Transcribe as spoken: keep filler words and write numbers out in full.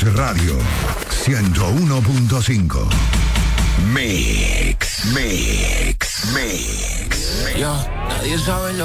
Radio ciento uno punto cinco. Mix, mix, mix. Yo, nadie sabe lo